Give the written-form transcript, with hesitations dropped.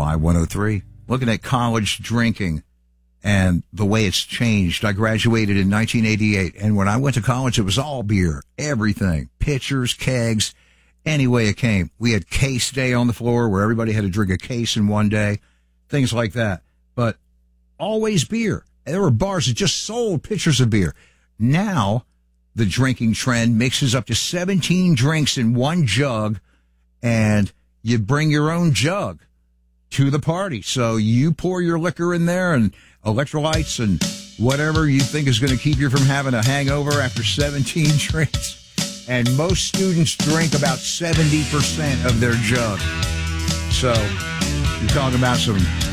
Y103. Looking at college drinking and the way it's changed. I graduated in 1988, and when I went to college, it was all beer, everything, pitchers, kegs, any way it came. We had case day on the floor where everybody had to drink a case in one day, things like that. But always beer. And there were bars that just sold pitchers of beer. Now, the drinking trend mixes up to 17 drinks in one jug, and you bring your own jug to the party. So you pour your liquor in there and electrolytes and whatever you think is going to keep you from having a hangover after 17 drinks. And most students drink about 70% of their jug. So you're talking about some